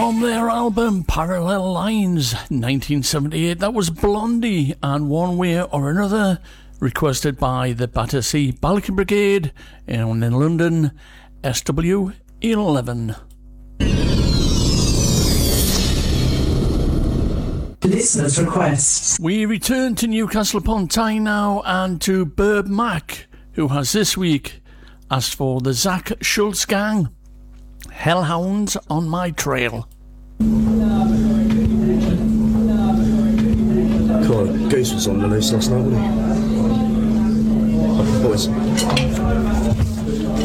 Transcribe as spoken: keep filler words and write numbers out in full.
From their album Parallel Lines, nineteen seventy-eight, that was Blondie and One Way or Another, requested by the Battersea Balkan Brigade and in London, S W eleven. Listeners' requests. We return to Newcastle upon Tyne now and to Burb Mac, who has this week asked for the Zach Schultz Gang, Hellhounds on My Trail. God, Goose was on the loose last night, wasn't he? Boys.